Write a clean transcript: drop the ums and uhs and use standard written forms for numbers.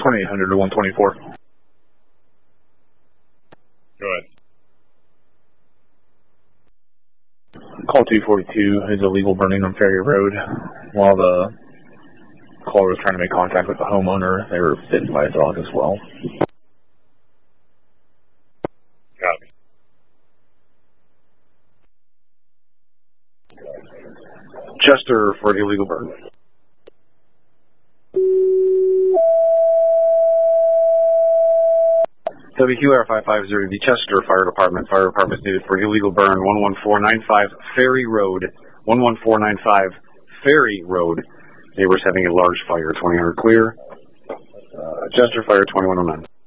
2800 to 124. Go ahead. Call 242 is illegal burning on Ferry Road. While the caller was trying to make contact with the homeowner, they were bitten by a dog as well. Copy. Chester for illegal burn. WQR 550, the Chester Fire Department. Fire department needed for illegal burn, 11495 Ferry Road. 11495 Ferry Road. Neighbors having a large fire, 2000 clear. Chester Fire 2109.